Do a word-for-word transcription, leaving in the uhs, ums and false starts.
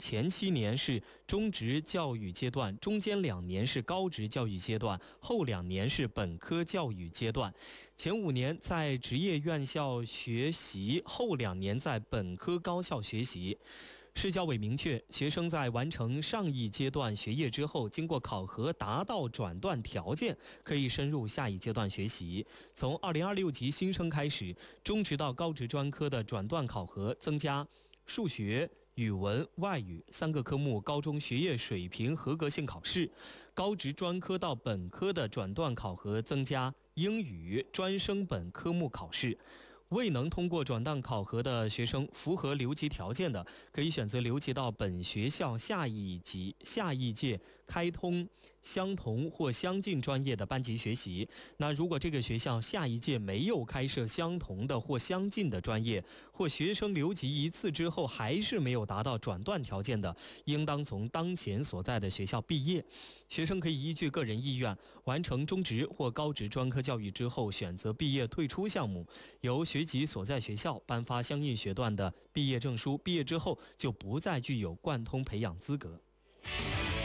前七年是中职教育阶段，中间两年是高职教育阶段，后两年是本科教育阶段。前五年在职业院校学习，后两年在本科高校学习。市教委明确，学生在完成上一阶段学业之后，经过考核达到转段条件，可以深入下一阶段学习。从二零二六级新生开始，中职到高职专科的转段考核增加数学、语文、外语三个科目高中学业水平合格性考试；高职专科到本科的转段考核增加英语专升本科目考试。未能通过转段考核的学生，符合留级条件的，可以选择留级到本学校下一级下一届开通相同或相近专业的班级学习。那如果这个学校下一届没有开设相同的或相近的专业，或学生留级一次之后还是没有达到转段条件的，应当从当前所在的学校毕业。学生可以依据个人意愿，完成中职或高职专科教育之后，选择毕业退出项目，由学籍所在学校颁发相应学段的毕业证书，毕业之后就不再具有贯通培养资格。